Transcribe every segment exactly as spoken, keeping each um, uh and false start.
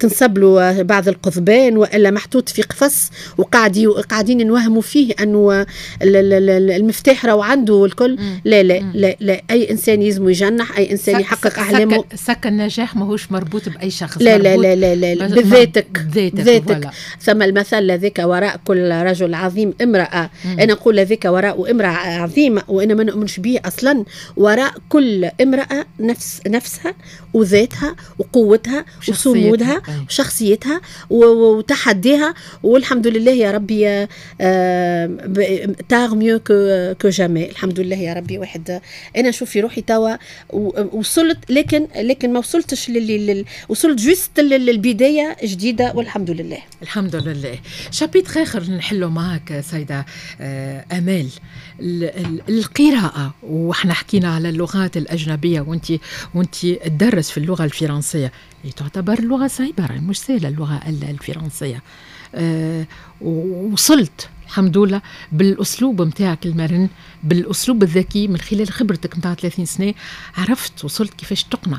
تنصب له بعض القضبان والا محطوط في قفص وقاعد قاعدين نوهموا فيه انه المفتاح راهو عنده والكل. لا لا لا لا اي انسان يلزم يجنح، اي انسان يحقق احلامه. سك النجاح ماهوش مربوط باي شخص، لا لا لا لا, لا, لا بذاتك بذاتك. ثم المثل ذاك وراء كل رجل عظيم امراه. مم. انا نقول ذاك وراء امراه عظيمه وانا ما نؤمنش به اصلا. وراء كل امراه نفس نفسها وذاتها وقوتها وصمودها وشخصيتها وتحديها، والحمد لله يا ربي تاغ ميو كو جامي. الحمد لله يا ربي. واحد انا نشوف في روحي توا وصلت، لكن لكن ما وصلتش لل وصلت جوست للبدايه جديده والحمد لله. الحمد لله. شابيتر اخر نحلو معك سيده امال، القراءه، واحنا حكينا على اللغات الاجنبيه وانت وانت تدرس في اللغه الفرنسيه، تعتبر لغه صعبه مش سهله اللغه الفرنسيه. أه وصلت الحمد لله بالأسلوب متاعك المرن، بالأسلوب الذكي، من خلال خبرتك متاع ثلاثين سنة عرفت وصلت كيفاش تقنع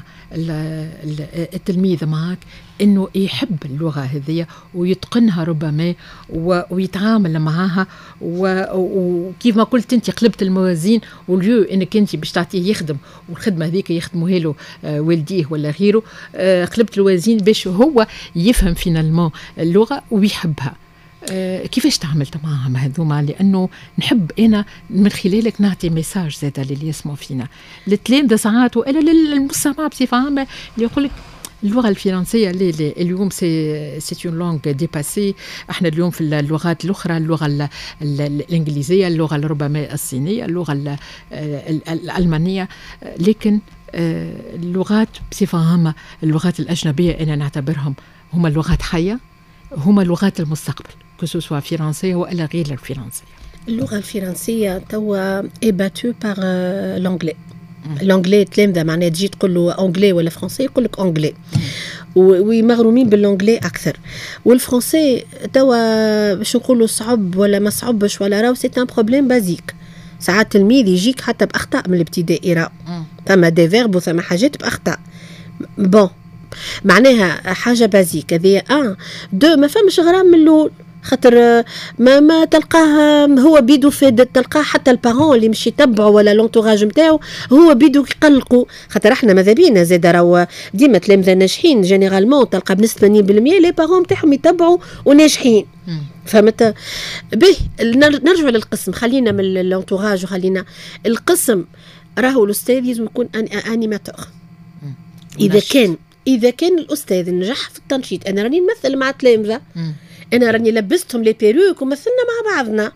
التلميذ معك إنه يحب اللغة هذه ويتقنها ربما ويتعامل معها. وكيف ما قلت أنت قلبت الموازين، واليو إنك أنت باش تعطيه يخدم والخدمة هذيك يخدموها له والديه ولا غيره، قلبت الموازين باش هو يفهم فينالمون اللغة ويحبها. أه كيفاش تعاملت معهم هذوما؟ لأنه نحب أنا من خلالك نعطي ميساج زادا للي يسمعوا فينا، للتلامذة ساعات وإلا للمستمع بصفة عامة اللي يقولك اللغة الفرنسية اللي اللي اليوم سي سي اون لونغ ديباسي. احنا اليوم في اللغات الأخرى، اللغة الإنجليزية، اللغة ربما الصينية، اللغة الألمانية، لكن اللغات بصفة عامة اللغات الأجنبية أنا نعتبرهم هما لغات حية، هما لغات المستقبل، كسوسوا فرنسية وإلا غير الفرنسية. اللغة الفرنسية توا إباتو بار لونجلي. لونجلي تلامذة معناها تجي تقول له أنجلي ولا فرنسي يقول لك أنجلي، ومغرومين باللونجلي أكثر. والفرنسي توا باش نقولوا صعب ولا ما صعبش ولا راو سي ان بروبليم بازيك. ساعات تلميذ يجيك حتى بأخطاء من الابتدائي، راو ثم دي فيرب وثم حاجات بأخطاء. بون معناها حاجة بازيك هذه. اه دو ما فهمش غرام من الأول، خاطر ما ما تلقاه هو بيدو فاد، تلقاه حتى البارون اللي مش يتبعوا ولا لونتوراج نتاعو هو بيدو يقلقوا. خاطر احنا ماذا بينا زاد راهو ديما تلامذة ناجحين جينيرالمون تلقى بنسبة ثمانين بالمئة لي بارون نتاعهم يتبعوا وناجحين. فهمت به؟ نرجع للقسم، خلينا من اللونتوراج وخلينا القسم. راهو الاستاذ لازم يكون انيماتور. اذا كان إذا كان الأستاذ نجح في التنشيط، أنا راني نمثل مع تلامذة، أنا راني لبستهم لي بيروك ومثلنا مع بعضنا،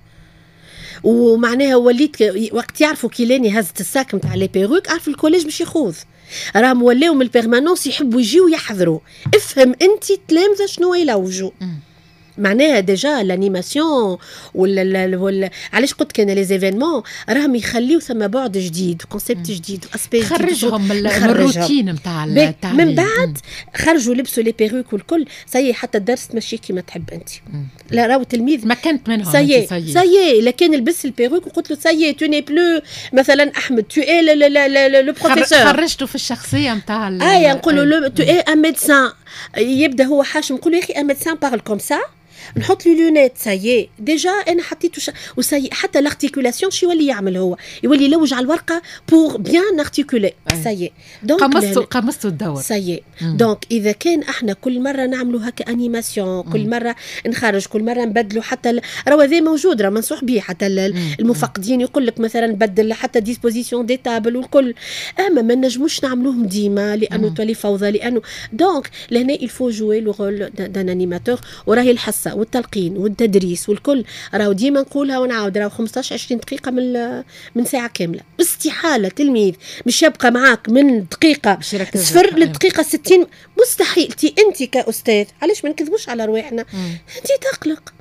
ومعناها وليت وقت يعرفوا كيلاني هزت الساك متاع لي بيروك عارف الكوليج باش يخوض، راهم ولاو من البيرمانونس يحبوا يجيو يحضروا. افهم أنت تلامذة شنو يلوجوا. معناها ديجا الانيماسيون ولا ولا علاش قلت كان لي زيفينمون راهم يخليو ثم بعد جديد وكونسيبت جديد واسبيكت خرجهم من الروتين نتاع التعليم. من بعد خرجوا لبسوا لي بيروك والكل سي حتى الدرس تمشي كيما تحب انت. لا راهو تلميذ ما كنت منهم سي سي لكن لبس البيروك وقلت له سي تو ني بلو مثلا احمد تو اي لو بروفيسور، خرجته في الشخصيه نتاع اه نقول له تو اي ان ميدسان. يبدا هو حاشم نقول له يا اخي ان ميدسان بارل كوم سا، نحط لي لونيت سايي ديجا انا حطيته ش... وسايي حتى لارتيكولاسيون شي يولي يعمل هو يولي يلوج على الورقه بور بيان ارتيكولي سايي. دونك قمصتوا قمصتوا الدور سايي. دونك اذا كان احنا كل مره نعملوا هكا انيماسيون، كل مره نخرج، كل مره نبدلوا، حتى ال... راه هذا موجود راه منصوح به، حتى المفقدين يقول لك مثلا نبدل حتى ديسبوزيسيون دي تابل والكل، اما ما نجموش نعملوهم ديما لانه تولي فوضى. لانه دونك لهنا الفو جوي لو رول دان انيماتور، وراهي الحصه والتلقين والتدريس والكل راهو ديما نقولها ونعاود راهو خمسطاش عشرين دقيقه من من ساعه كامله. باستحاله تلميذ مش يبقى معاك من دقيقه صفر لدقيقه ستين، مستحيل. تي انت كاستاذ علاش ما نكذبوش على رواحنا، انت تقلق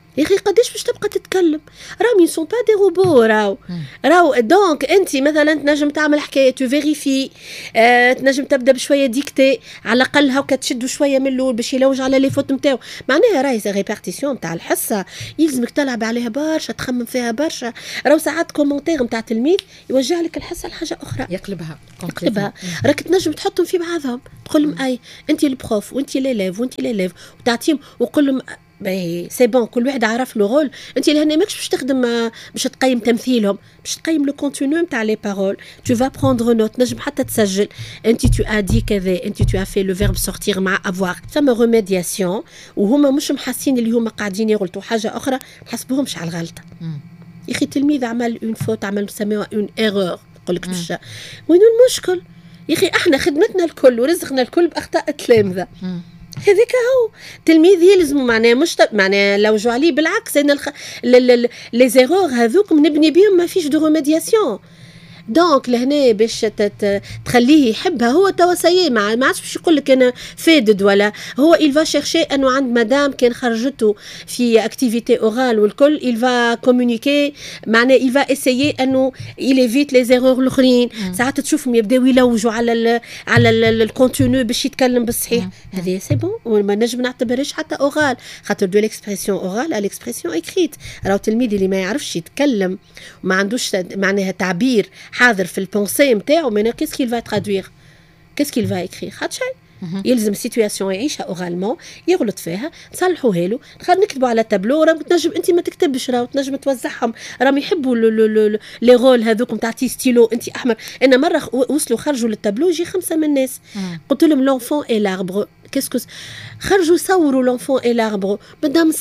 يا اخي قداش باش تبقى تتكلم؟ راهم يسون با دي روبو، راو راو دونك انت مثلا تنجم تعمل حكايه تو فيريفي، اه تنجم تبدا بشويه ديكتي على الاقل هاكا تشدوا شويه من الاول باش يلوج على لي فوت نتاعو. معناها راهي ريبارتيسيون نتاع الحصه يلزمك تلعب عليها برشا، تخمم فيها برشا. راهو ساعات كومونتير نتاع تلميذ يوجه لك الحصه لحاجه اخرى، يقلبها يقلبها. راك تنجم تحطهم في بعضهم، تقول لهم اي انت البروف وانت ليليف وانت ليليف وتعطيهم وقول لهم باهي سي بون كل واحد عرف لو رول. انت لهنا ماكش باش تخدم باش تقيم تمثيلهم، باش تقيم لو كونتينو نتاع لي بارول. تو فا بروندر نوت، نجم حتى تسجل انت تو ادي كذا، انت تو افي لو فيرب سورتير مع افوار. ثم ريميدياسيون وهما مش محاسين اللي هما قاعدين يغلطوا حاجه اخرى، ما نحسبوهمش على الغلطه. يا اخي تلميذ عمل اون فوت، عمل نسميوها اون ايرور، نقول لك باش وين المشكل؟ يا اخي احنا خدمتنا الكل ورزقنا الكل باخطاء التلامذه. هذيك هو تلميذ يلزموا معناه مش معناه لو جو عليه. بالعكس انا الخ... لي زيرور هذوك نبني بهم ما فيش دو ريميدياسيون. دونك لهنا باش تخليه يحبها هو توا سي ما عادش باش يقول لك انا فادد، ولا هو il va chercher انه عند مدام كان خرجته في اكتيفيتي اورال والكل il va communiquer معناه il va essayer انه il évite les erreurs الاخرين. ساعات تشوفهم يبداو يلوجوا على ال على الكونتينو باش يتكلم بالصحيح. هذه سي بون وما نجم نعتبرهاش حتى اورال، خاطر دو ليكسبرسيون اورال على ليكسبرسيون اكريت. راهو التلميذ اللي ما يعرفش يتكلم وما عندوش معناها تعبير حاضر في البونسي نتاعو، مي كيس كيل فا ترادوير، كيس كيل فا اكري، خاطر شيء يلزم سيتوياسيون يعيشها اورالمون يغلط فيها نصلحوها له. خاطر نكتبوا على تابلو راهم تنجم انت ما تكتبش، راهو تنجم توزعهم. راهم يحبوا لي رول هذوك نتاع تي ستيلو انت احمر. انا مره وصلوا خرجوا للتابلو يجي خمسه من الناس، قلت لهم لونفون اي لاربر كيسكو خرجوا صوروا لونفون اي لاربر مادام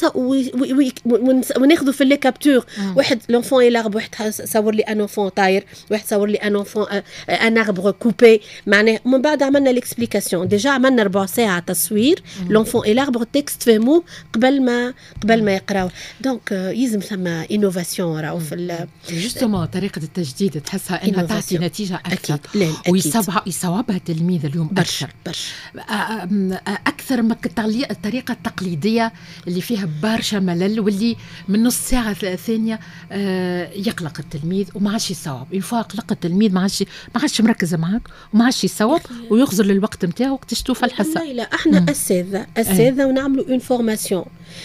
وناخذوا في لي كابتور. واحد لونفون اي لاربر، واحد صور لي ان انفون طاير، واحد صور لي ان انفون ان اربر كوبي. معناه من بعد عملنا ليكسبليكاسيون، ديجا عملنا ربع ساعه تصوير لونفون اي لاربر تكست فهموه قبل ما قبل ما يقراو. دونك يلزم ثم انوفاسيون راهو في جوستومون طريقه التجديد تحسها انها تعطي نتيجه اكثر ويصوبها يصوبها التلميذ اليوم اكثر برشا أكثر من الطريقة التقليدية اللي فيها برشا ملل، واللي من نص ساعة الثانية يقلق التلميذ وما عادش يصوب. ينفع قلق التلميذ ما عادش ما عادش مركز معك وما عادش يصوب ويخزر للوقت نتاعو وقت تشوف الحصة. لا لا احنا أساتذة أساتذة ونعملوا اون فورماسيون.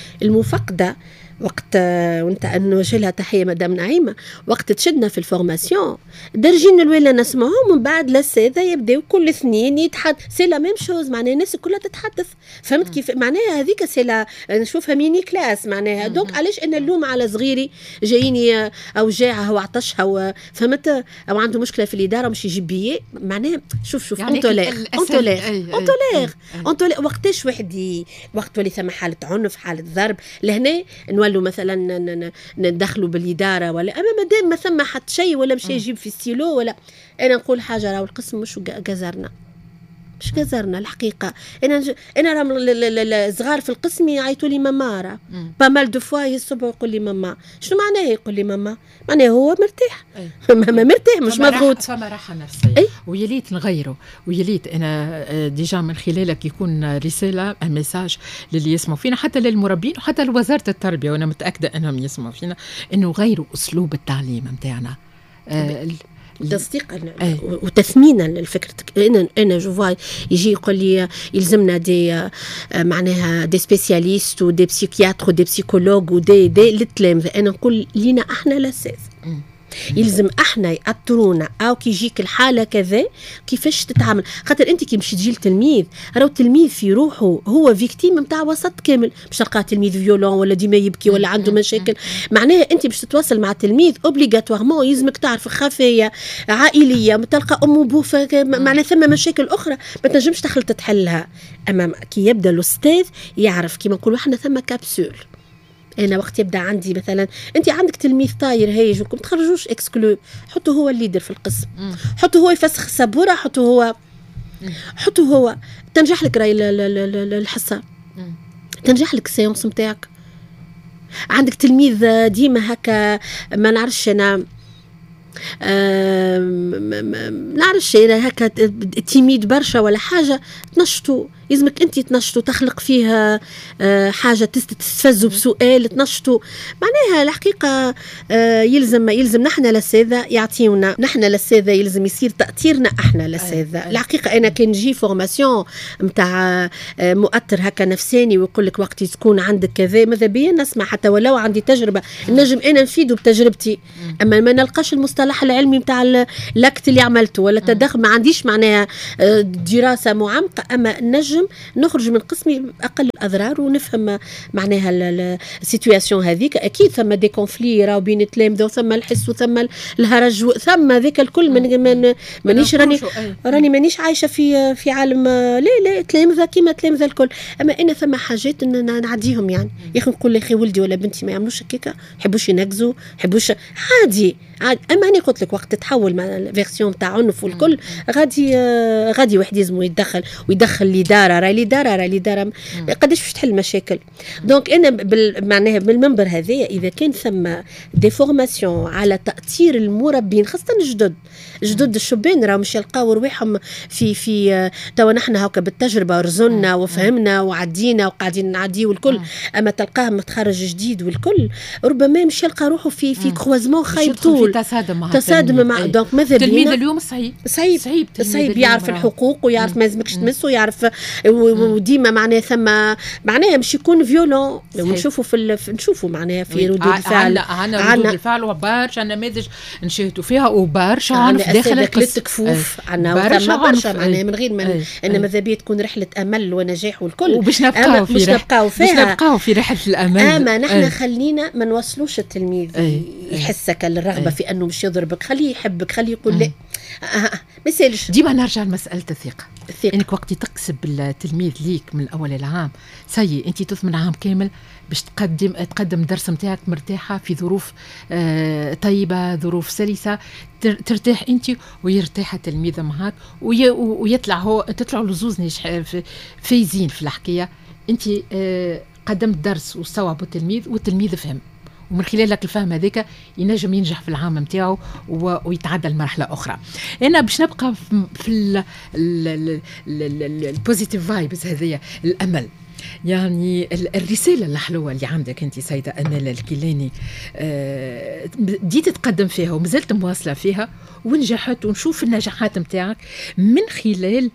المفقدة وقت وانت نوجه لها تحيه مدام نعيمه، وقت تشدنا في الفورماسيون درجين الويله نسمعهم ومن بعد الاساتذه يبداو كل اثنين يتحدث سي لا ميم شوز. معناها الناس كلها تتحدث، فهمت كيف؟ معناها هذيك سي لا نشوفها ميني كلاس معناها. دونك علاش انا اللوم على صغيري جاييني او جاعه او عطشها فهمت او عنده مشكله في الاداره مش يجيب بيه؟ معناها شوف شوف اونتولير اونتولير اونتولير اونتولير وقتاش واحد وقت ولي ثم حاله عنف حاله ضرب لهنا نولوا مثلا ندخلوا بالاداره ولا اما مادام ما ثم حد شيء ولا مشي يجيب في ستيلو ولا. انا نقول حاجه راهو القسم مش جزرنا مش جزرنا الحقيقه. انا ج... انا راهم الصغار في القسم يعيطوا لي ماما راه با مال دو فوا يصبوا يقول لي ماما. شنو معناه يقول لي ماما؟ معناه هو مرتاح ما مرتاح مش مضغوط. فما راحه نفسيه أي؟ ويليت نغيره ويليت انا ديجا من خلالك يكون رساله ميساج للي يسمعوا فينا حتى للمربين وحتى لوزاره التربيه وانا متاكده انهم يسمعوا فينا انه غيروا اسلوب التعليم نتاعنا آه تصديقا وتثمينا لفكرتك. انا انا جو يجي يقول لي يلزمنا دي معناها دي سبيسياليست ودي بسيكياتر ودي بسيكولوج ودي دي للتلامذه. انا نقول لينا احنا لاساس يلزم احنا يأطرونا او كي يجيك الحاله كذا كيفاش تتعامل. خاطر انت كي مش تجي التلميذ راهو التلميذ في روحه هو فيكتيم نتاع وسط كامل، مش تلقى تلميذ فيولون ولا ديما يبكي ولا عنده مشاكل. معناها انت باش تتواصل مع التلميذ اوبليغاتوارمون يلزمك تعرف خفايا عائليه تلقى ام وبو معناها ثم مشاكل اخرى ما تنجمش تخلط تحلها. اما كي يبدا الاستاذ يعرف كيما نقولوا احنا ثم كابسول. انا وقت يبدا عندي مثلا انت عندك تلميذ طاير هايج وكم تخرجوش اكسكلو، حطوا هو الليدر في القسم، حطوا هو يفسخ السبوره، حطوا هو حطوا هو تنجح لك راي الحصه، تنجح لك السيونس نتاعك. عندك تلميذ ديما هكا ما نعرفش انا ما نعرفش انا هكا تيميد برشا ولا حاجه، تنشطوا يلزمك انت تنشطوا تخلق فيها حاجه تستفزوا بسؤال تنشطوا. معناها الحقيقه يلزم يلزم نحن للساذة يعطيونا، نحن للساذة يلزم يصير تأثيرنا احنا للساذة. الحقيقه انا كان نجي فورماسيون نتاع مؤثر هكا نفساني ويقول لك وقت تكون عندك كذا، ماذا بيا نسمع حتى ولو عندي تجربه نجم انا نفيده بتجربتي، اما ما نلقاش المصطلح العلمي نتاع الاكت اللي عملته ولا تدخل، ما عنديش معناها دراسه معمقه، اما نجم نخرج من قسمي اقل الاضرار ونفهم معناها السيتوياسيون هذيك. اكيد ثم دي كونفلي راهو بين التلامذه وثم الحس وثم الهرج ثم ذاك الكل. من من مانيش راني راني مانيش عايشه في في عالم لا لا تلامذه كيما تلامذه الكل، اما انا ثم حاجات نعديهم. يعني يا اخي نقول لاخي ولدي ولا بنتي ما يعملوش هكاكا، يحبوش ينقزوا يحبوش عادي عادي. اما انا قلت لك وقت تتحول مع الفيرسيون تاع عنف والكل غادي آه غادي واحد يزمو يتدخل ويدخل الاداره، راهي الاداره راهي الاداره قداش باش تحل مشاكل. دونك انا معناها بالمنبر هذايا اذا كان ثم دي فورماسيون على تاثير المربين خاصه جدد جدد الشبان راهم مش يلقاو رواحهم في في توا نحن هكا بالتجربه رزلنا وفهمنا وعدينا وقاعدين نعدي والكل، اما تلقاه متخرج جديد والكل ربما مش يلقى روحه في في كروازمون خايب طول تصادم مع تصادم مع دونك ماذا بينا التلميذ اليوم صعيب صعيب صعيب, صعيب يعرف الحقوق ويعرف ما لازمكش تمسه ويعرف وديما معناها ثم معناها مش يكون فيولون. ونشوفوا في نشوفوا معناها في ردود الفعل عندنا ردود الفعل وبرشا نماذج نشاهدوا فيها وبرشا عنف داخل القصه كفوف عندنا برشا برشا معناها من غير ما ان ماذا بيا تكون رحله امل ونجاح والكل وباش نبقاو في نبقاو فيها نبقاو في رحله الامل. اما نحن أي. خلينا ما نوصلوش التلميذ يحسك الرغبه أي. في انه مش يضربك، خليه يحبك خليه يقول لا ما يسالش. ديما نرجع لمساله الثقه. الثقه انك وقت تقسب التلميذ ليك من الاول العام سي انت تثمن عام كامل باش تقدم تقدم الدرس نتاعك مرتاحه في ظروف آه طيبه ظروف سلسه ترتاح انت ويرتاح التلميذ معاك وي ويطلع هو تطلعوا لزوز فايزين في الحكايه. انت آه قدمت درس واستوعب التلميذ والتلميذ فهم، ومن خلالك الفهم هذاك ينجم ينجح في العام نتاعو ويتعدى لمرحله اخرى. انا باش نبقى في البوزيتيف فايبز هذيا الامل. يعني الرسالة الحلوة اللي عندك أنت سيدة أمال الكيلاني بديت تتقدم فيها ومازلت مواصلة فيها ونجحت، ونشوف النجاحات متاعك من خلال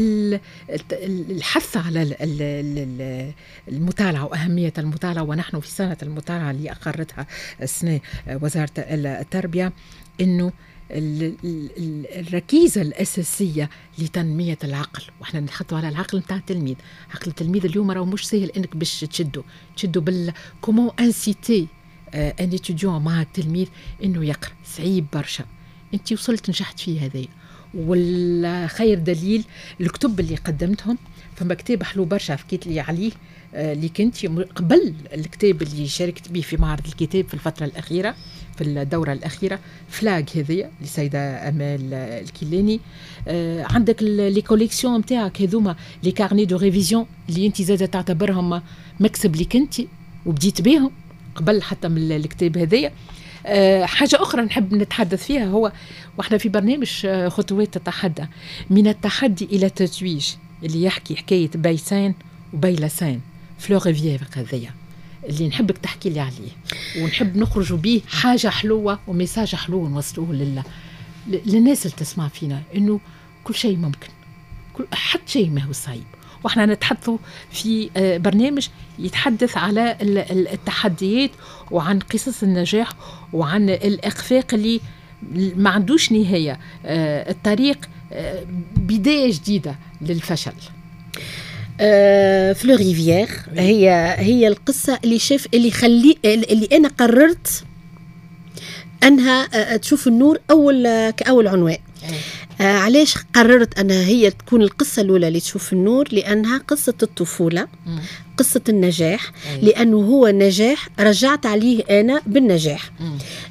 الحث على المطالعة وأهمية المطالعة. ونحن في سنة المطالعة اللي أقرتها السنة وزارة التربية إنه الركيزة الأساسية لتنمية العقل، وإحنا نخطوا على العقل متاع التلميذ. عقل التلميذ اليوم راهو مش سهل إنك باش تشده تشده بال كومون انسيتي ان اتيديون مع التلميذ إنه يقرأ، صعيب برشا. أنت وصلت نجحت فيه هذايا، والخير دليل الكتب اللي قدمتهم. فما كتاب حلو برشا حكيت لي عليه اللي كنت قبل الكتاب اللي شاركت به في معرض الكتاب في الفترة الأخيرة في الدورة الأخيرة، فلاغ هذية لسيدة أمال الكيلاني. آه عندك لي كوليكسيون متاعك هذوما لي كارني دو ريفيزيون اللي انت زادة تعتبرهم مكسب لك انت وبديت بيهم قبل حتى من الكتاب هذية. آه حاجة أخرى نحب نتحدث فيها، هو وإحنا في برنامج خطوات تتحدى من التحدي إلى التتويج اللي يحكي حكاية بيسان وبيلسان فلو ريفيير هذية اللي نحبك تحكي لي عليه، ونحب نخرج به حاجة حلوة وميساج حلو نوصلوه لله للناس اللي تسمع فينا، إنه كل شيء ممكن، كل حد شيء ما هو صعيب. وإحنا نتحدثوا في برنامج يتحدث على التحديات وعن قصص النجاح وعن الإخفاق اللي ما عندوش نهاية، الطريق بداية جديدة للفشل. أه فلو ريفيير هي هي القصة اللي شاف اللي خلي اللي أنا قررت أنها تشوف النور أول كأول عنوان. آه علاش قررت أنها هي تكون القصة الأولى اللي تشوف النور؟ لأنها قصة الطفولة، مم. قصة النجاح، مم. لأنه هو نجاح رجعت عليه أنا بالنجاح. مم.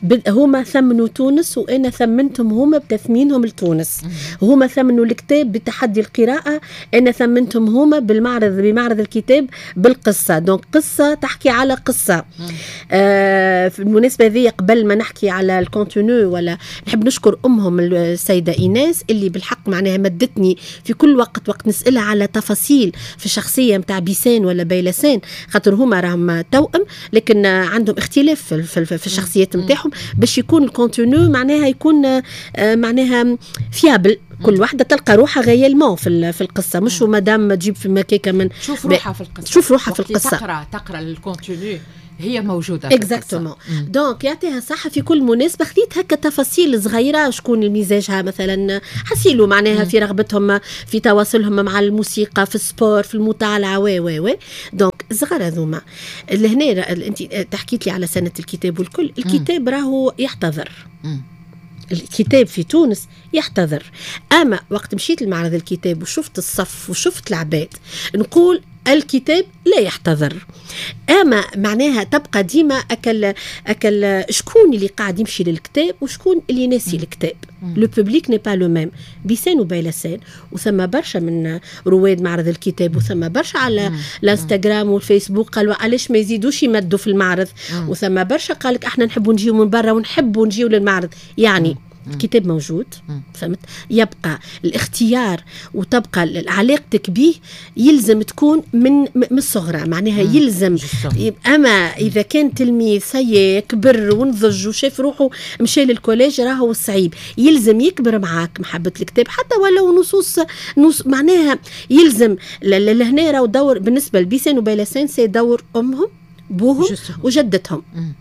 هما ثمنوا تونس وأنا ثمنتهم هما بتثمينهم لتونس. هما ثمنوا الكتاب بتحدي القراءة، أنا ثمنتهم هما بالمعرض بمعرض الكتاب بالقصة. دونك قصة تحكي على قصة. آه في المناسبة ذي قبل ما نحكي على الكونتونو ولا نحب نشكر أمهم السيدة إيناس اللي بالحق معناها مدتني في كل وقت وقت نسألها على تفاصيل في الشخصية متاع بيسان ولا بيلسان، خاطر هما راهم توأم لكن عندهم اختلاف في, في, في الشخصيات متاعهم باش يكون الكونتونو معناها يكون آه معناها فيابل. كل واحدة تلقى روحها غيالمون في في القصة، مش مدام تجيب في مكيكة من شوف روحها في القصة، شوف روحها في القصة، تقرأ تقرأ الكونتونو هي موجودة اكزاكتومون. دونك يعطيها صح في كل مناسبة خذيت هكا تفاصيل صغيرة، شكون المزاجها مثلا حسيلوا معناها مم. في رغبتهم في تواصلهم مع الموسيقى في السبور في المطالعة و و و دونك صغار هذوما. لهنا انت تحكيت لي على سنة الكتاب والكل، الكتاب راهو يحتضر مم. الكتاب في تونس يحتضر. أما وقت مشيت لمعرض الكتاب وشفت الصف وشفت العباد نقول الكتاب لا يحتضر. أما معناها تبقى ديما أكل أكل شكون اللي قاعد يمشي للكتاب وشكون اللي ناسي الكتاب. لو بوبليك ني با لو ميم. بيسان وبيلسان وثم برشا من رواد معرض الكتاب وثم برشا على الانستغرام والفيسبوك قالوا علاش ما يزيدوش يمدوا في المعرض، وثم برشا قالك احنا نحبوا نجيو من برا ونحبوا نجيو للمعرض. يعني الكتاب موجود فهمت، يبقى الاختيار وتبقى علاقتك به يلزم تكون من من الصغرى معناها يلزم. اما اذا كان تلميذ سي كبر ونضج وشاف روحه مشى للكوليج راهو صعيب، يلزم يكبر معاك محبة الكتاب حتى ولو نصوص نص معناها يلزم. لهنا راهو دور بالنسبة لبيسان وبيلسان سي دور امهم بوهم وجدتهم.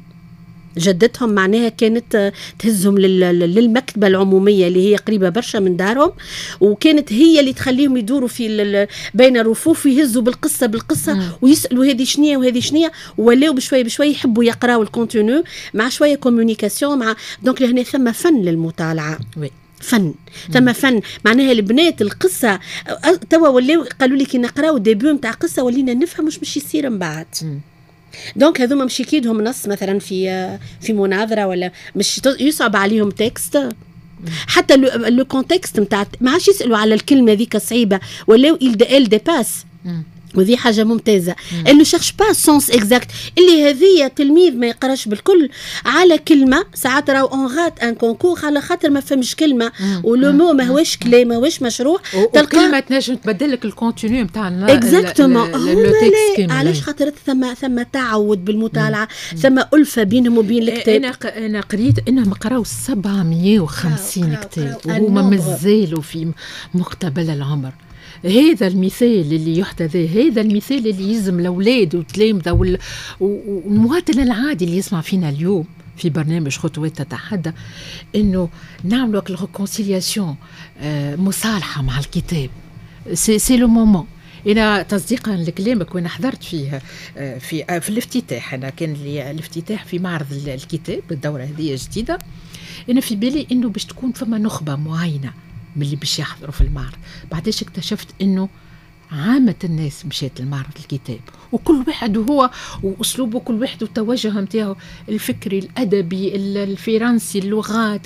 جدتهم معناها كانت تهزهم للمكتبة العمومية اللي هي قريبة برشا من دارهم، وكانت هي اللي تخليهم يدوروا في بين الرفوف ويهزوا بالقصة بالقصة مم. ويسألوا هذه شنية وهذه شنية، ولاو بشوي بشوي يحبوا يقراوا الكونتونو مع شوية كومونيكاسيون مع دونك لهنا ثم فن للمطالعة وي. فن ثم فن معناها البنات القصة توا ولاو قالوا لي كي نقراو ديبيو نتاع قصة ولينا نفهم مش مش يصير من بعد. دونك هذوما مش يكيدهم نص مثلا في في مناظره ولا مش يصعب عليهم تكست، حتى لو كونتكست نتاع ما عادش يسالوا على الكلمه ذيك صعيبه ولاو il dépasse. وذي حاجة ممتازة. اللي شخش با سونس اكزاكت اللي هذه تلميذ ما يقراش بالكل على كلمة ساعات راو اون غات ان كونكور على خاطر ما فهمش كلمة ولو مو ما هوش كلام ما هوش مشروع تلقى كلمة تنجم تبدل لك الكونتينيو نتاعنا اكزاكتومون. علاش خاطر ثم ثم تعود بالمطالعة ثم ألفة بينهم وبين الكتاب. انا انا قريت انهم قراو سبعمية وخمسين كتاب وهما مازالوا في مقتبل العمر. هذا المثال اللي يحتذى، هذا المثال اللي يلزم الأولاد والتلامذة والمواطن العادي اللي يسمع فينا اليوم في برنامج خطوات تتحدى إنه نعملوا الريكونسيلياسيون مصالحة مع الكتاب. سي سي لو مومون. أنا تصديقا لكلامك وأنا حضرت فيه في في الافتتاح، أنا كان لي الافتتاح في معرض الكتاب بالدورة هذه جديدة. أنا في بالي إنه باش تكون فما نخبة معينة من اللي باش يحضروا في المعرض. بعدش اكتشفت انه عامة الناس مشيت المعرض الكتاب وكل واحد وهو واسلوبه كل واحد والتوجه متاعه الفكري الادبي الفرنسي اللغات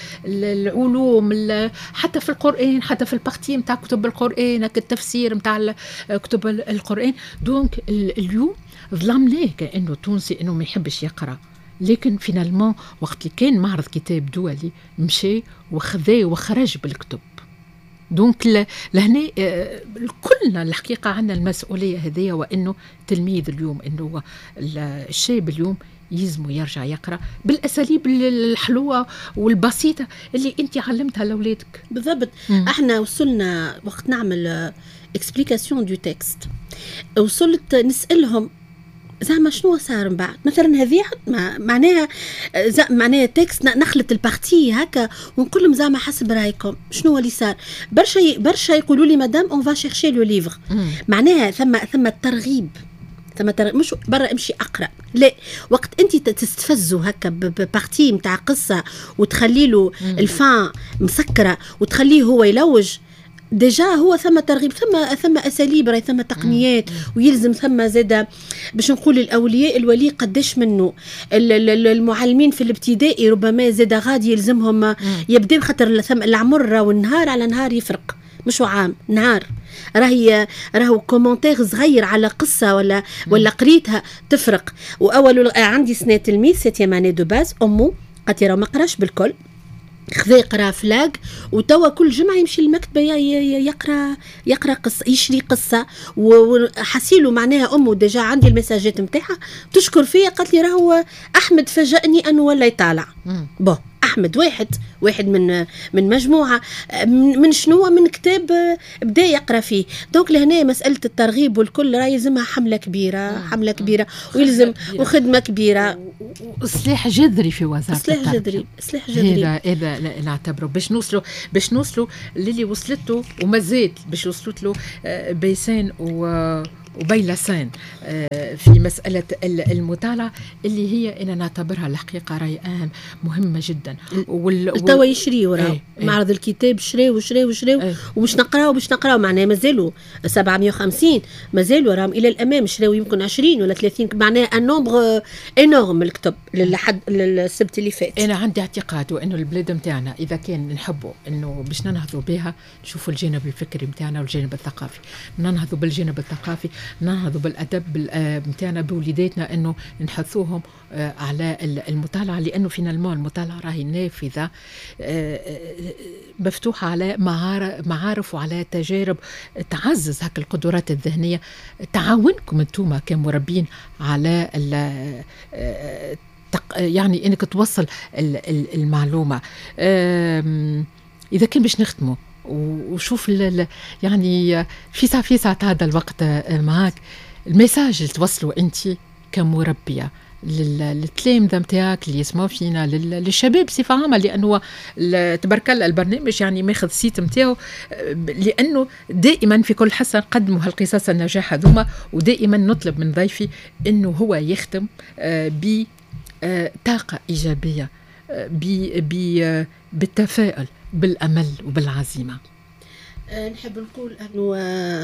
العلوم حتى في القرآن حتى في البارتي متاع كتب القرآن التفسير متاع كتب القرآن. دونك اليوم ظلم ليه كأنه تونسي انه ما يحبش يقرأ، لكن فينالمون وقت اللي كان معرض كتاب دولي مشي وخذاه وخرج بالكتب. دونك لهنا كلنا الحقيقة عندنا المسؤولية هذه، وإنه تلميذ اليوم إنه الشاب اليوم يزمو يرجع يقرأ بالأساليب الحلوة والبسيطة اللي أنت علمتها لأولادك. بالضبط. مم. احنا وصلنا وقت نعمل اكسبليكاسيون دو تكست وصلت نسألهم زعما شنو صار من بعد مثلا هذه معناها معناها تكست نخلط البارتي هكا ونقول لهم زعما حسب رايكم شنو اللي صار. برشا برشا يقولوا لي مدام اون فا شيرشي لو ليفر، معناها ثم ثم الترغيب ثم ترغيب مش برا امشي اقرا، لا وقت انت تستفزوا هكا ببارتي نتاع قصه وتخلي له الفان مسكره وتخليه هو يلوج ديجا هو ثم ترغيب، ثم ثم اساليب، راهي ثم تقنيات، ويلزم ثم زاده باش نقول الاولياء الولي قداش منه المعلمين في الابتدائي ربما زاده غادي يلزمهم يبداو، خاطر ثم العمر والنهار على نهار يفرق، مش عام نهار، راهي راهو كومنتير صغير على قصه ولا ولا قريتها تفرق. واول عندي سنه تلميذ سيتيام اني دو باز، امه قالت لي راه ما قراش بالكل، خذا يقرا فلاق، وتوا كل جمعه يمشي للمكتبه يقرا يقرا قصه، يشري قصه، وحسيلو معناها امه ديجا عندي المساجات نتاعها تشكر فيا، قالت لي راهو احمد فاجأني انه ولا يطالع. بون احمد واحد واحد من من مجموعه من شنو من كتاب بدا يقرا فيه. دونك لهنا مساله الترغيب والكل راه يلزمها حمله كبيره، حمله كبيره ويلزم وخدمه كبيره وسلاح جذري في وزاره سلاح جذري سلاح جذري هذا هذا نعتبره باش نوصلوا باش نوصلوا للي وصلته ومازال باش وصلت له بيسان و وبيلسان في مسألة المطالعة اللي هي أنا نعتبرها الحقيقة راهي أهم مهمة جدا. وال... توا يشريوا راهو ايه معرض الكتاب شريوا وشريوا وشريوا ايه ومش نقراوا باش نقراوا معناها مازالوا سبعمية وخمسين، مازالوا راهم إلى الأمام شريوا يمكن عشرين ولا ثلاثين، معناها النومبر انورم الكتب لحد السبت اللي فات. أنا عندي اعتقاد وإنه البلاد متاعنا إذا كان نحبوا إنه باش ننهضوا بها نشوفوا الجانب الفكري متاعنا والجانب الثقافي، ننهضوا بالجانب الثقافي، ننهضوا بالأدب متاعنا بوليداتنا انه نحثوهم على المطالعه، لانه فينالمون المطالعه راهي نافذه مفتوحه على معارف وعلى تجارب تعزز هك القدرات الذهنيه. تعاونكم انتم كمربين على يعني انك توصل المعلومه. اذا كان باش نختموا وشوف يعني في ساعة في ساعة هذا الوقت معك الميساج اللي توصلوا أنت كمربية للتلامذة متاعك اللي يسمعوا فينا، للشباب بصفة عامة، لأنه تبارك الله البرنامج يعني ماخذ سيت متاعه، لأنه دائما في كل حصة نقدموا هالقصص النجاح هذوما، ودائما نطلب من ضيفي أنه هو يختم بطاقة إيجابية، بالتفاؤل، بالأمل وبالعزيمة. نحب نقول أنه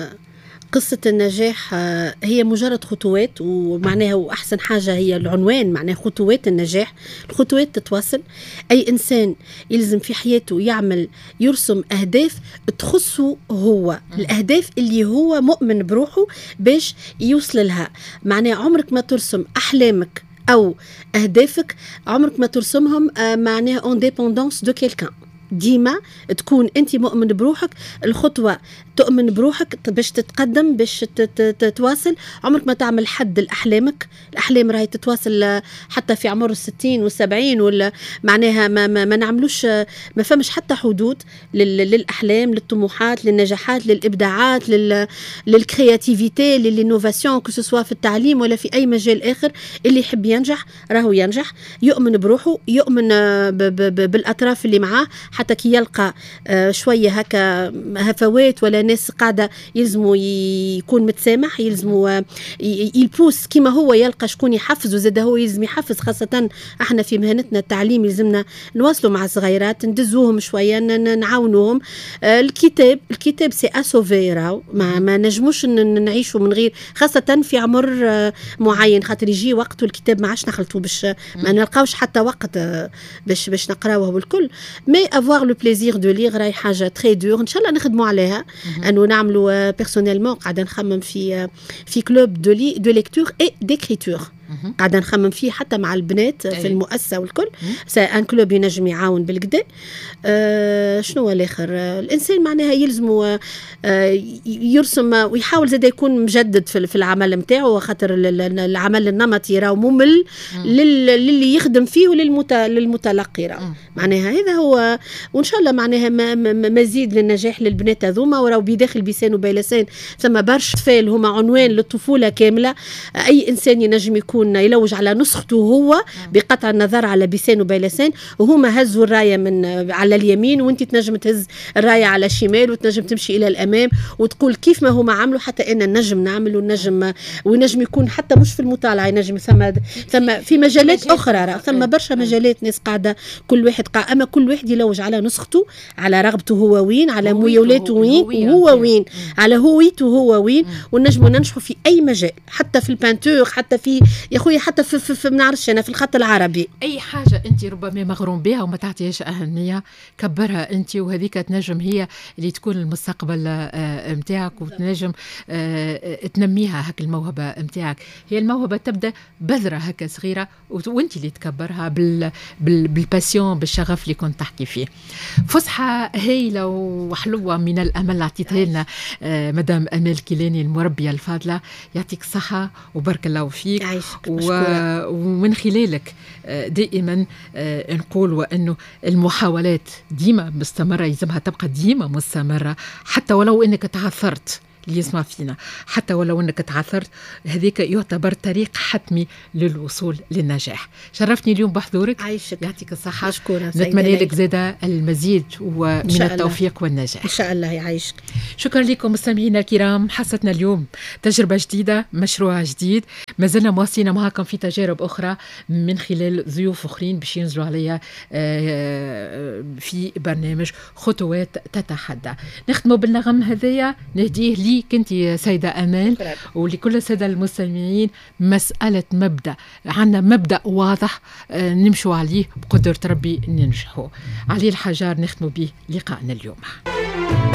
قصة النجاح هي مجرد خطوات، ومعناها وأحسن حاجة هي العنوان، معناها خطوات النجاح. الخطوات تتواصل، أي إنسان يلزم في حياته يعمل يرسم أهداف تخصه هو، الأهداف اللي هو مؤمن بروحه باش يوصل لها. معناها عمرك ما ترسم أحلامك أو أهدافك عمرك ما ترسمهم معناها اون ديبوندونس دو كيلكان، ديما تكون انت مؤمن بروحك، الخطوه تؤمن بروحك باش تتقدم باش تتواصل. عمرك ما تعمل حد لاحلامك، الاحلام راهي تتواصل حتى في عمر الستين والسبعين، ولا معناها ما, ما, ما نعملوش ما فمش حتى حدود للاحلام، للطموحات، للنجاحات، للابداعات، للكرياتيفيتي، للانوفاسيون، كو سوا في التعليم ولا في اي مجال اخر. اللي يحب ينجح راهو ينجح، يؤمن بروحه، يؤمن بالاطراف اللي معاه، حتى كي يلقى شويه هكا هفوات ولا ناس قاعده يلزموا يكون متسامح، يلزموا يلبوس كيما هو يلقى شكون يحفز، وزاد هو يلزم يحفز. خاصه احنا في مهنتنا التعليم يلزمنا نواصلوا مع الصغيرات، ندزوهم شويه، نعاونوهم. الكتاب الكتاب سي اسوفي، راهو ما, ما نجموش نعيشوا من غير، خاصه في عمر معين، خاطر يجي وقت والكتاب ما عادش نخلطوا باش ما نلقاوش حتى وقت باش باش نقراوه والكل. مي افوار لو بليزير دو ليغ راهي حاجه تري دور، ان شاء الله نخدموا عليها، انه نعملوا بيرسونيلمون قاعده نخمم في في كلوب دو لي دو ليكتور اي ديكريتور، قاعده نخمم فيه حتى مع البنات في المؤسسه والكل. سي ان كلوب ينجم يعاون بالكدا. آه شنو هو الاخر؟ آه الانسان معناها يلزموا آه يرسم ويحاول زاد يكون مجدد في, في العمل نتاعو، خاطر العمل النمطي راه ممل للي يخدم فيه وللمتلقي راه معناها هذا هو. وان شاء الله معناها مزيد للنجاح للبنات هذوما، وراو بداخل بيسان وبيلسان ثم برشا اطفال هما عنوان للطفوله كامله. اي انسان ينجم يكون يكون يلوج على نسخته هو بقطع النظر على بيسان وبيلسان، وهما هزوا الرايه من على اليمين وانت تنجم تهز الرايه على الشمال وتنجم تمشي الى الامام وتقول كيف ما هما عملوا حتى ان نجم نعمل ونجم ونجم يكون حتى مش في المطالعه، ينجم ثم ثم في مجالات اخرى، ثم برشا مجالات ناس قاعده كل واحد قاعد، اما كل واحد يلوج على نسخته، على رغبته هو وين، على ميولاته وين وهو وين، على هويته هو وين، ونجموا ننجحوا في اي مجال، حتى في البانتور، حتى في يا خويا حتى في, في, في ما نعرفش انا في الخط العربي. اي حاجه انت ربما مغروم بها وما تعطيهاش اهميه كبرها انت، وهذيك تنجم هي اللي تكون المستقبل نتاعك، وتنجم تنميها هك الموهبه نتاعك. هي الموهبه تبدا بذره هكا صغيره وانت اللي تكبرها بال بال بالباسيون بالشغف اللي كنت تحكي فيه. فسحه هايله وحلوه من الامل اعطيتها لنا مدام امال كيلاني المربيه الفاضله، يعطيك الصحه وبارك الله فيك. و... ومن خلالك دائما نقول وانه المحاولات ديما مستمره، يلزمها تبقى ديما مستمره، حتى ولو انك تعثرت اللي يسمع فينا، حتى ولو انك تعثرت، هذيك يعتبر طريق حتمي للوصول للنجاح. شرفتني اليوم بحضورك، عايشك يعطيك الصحه، مشكوره، نتمنى لك زاده المزيد ومن التوفيق والنجاح ان شاء الله. يعيشك. شكرا لكم مستمعينا الكرام، حصتنا اليوم تجربه جديده، مشروع جديد، ما زلنا مواصلين معكم في تجارب اخرى من خلال ضيوف اخرين باش ينزلوا عليا في برنامج خطوات تتحدى. نختموا بالنغم هذايا نهديه لي كنتي سيدة أمال ولكل السادة المستمعين. مسألة مبدأ، عندنا مبدأ واضح نمشوا عليه بقدرة ربي ننجحوا. علي الحجار نختموا به لقاءنا اليوم.